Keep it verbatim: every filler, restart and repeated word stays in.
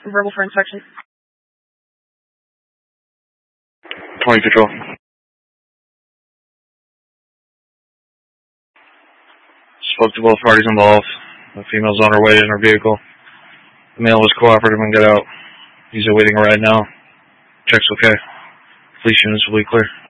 Verbal for inspection. twenty Patrol. Spoke to both parties involved. The female's on her way in her vehicle. The male was cooperative and got out. He's awaiting a ride now. Check's okay. Police units will be clear.